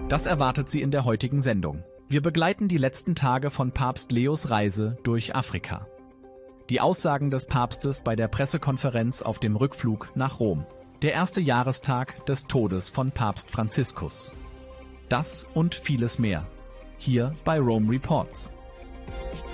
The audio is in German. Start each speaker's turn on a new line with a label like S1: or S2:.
S1: Das erwartet Sie in der heutigen Sendung. Wir begleiten die letzten Tage von Papst Leos Reise durch Afrika. Die Aussagen des Papstes bei der Pressekonferenz auf dem Rückflug nach Rom. Der erste Jahrestag des Todes von Papst Franziskus. Das und vieles mehr. Hier bei Rome Reports.